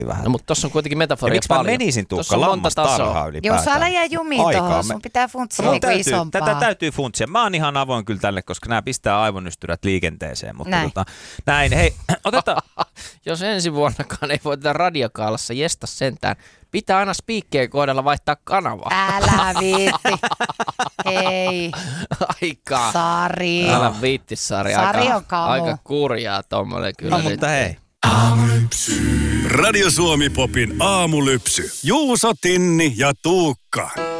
vähän. No, mutta tossa on kuitenkin metaforia miksi paljon. mä menisin Tuukka lammastarhaa ylipäätään? Joo, saa jää jumiin tuohon. Sun pitää funtsia niinku isompaa. Tätä täytyy funtsia. Mä oon ihan avoin kyllä tälle, koska nämä pistää aivonystyrät liikenteeseen. Mutta näin. Hei, otetaan. Jos ensi vuonnakaan ei voi tätä radiokaalassa jesta sentään, pitää aina spiikkeen kohdalla vaihtaa kanavaa. Älä viitti. Hei. Aika. Sari. Älä viitti, Sari. Sari on kamu. Aika kurjaa tommoinen kyllä. No, mutta hei. Radio Suomi Popin aamulypsy. Juuso, Tinni ja Tuukka.